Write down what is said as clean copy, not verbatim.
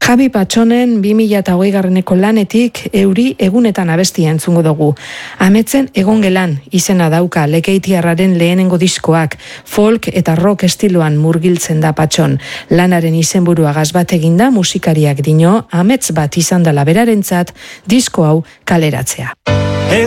Javi Patxonen 2020 lanetik Euri egunetan abestia entzungo dugu. Ametzen egongelan izena dauka Lekeitiarraren lehenengo diskoak, folk eta rock estiloan murgiltzen da Patxon. Lanaren izenburuagaz bat eginda musikariak dio amets bat izan dela berarentzat disko hau kaleratzea.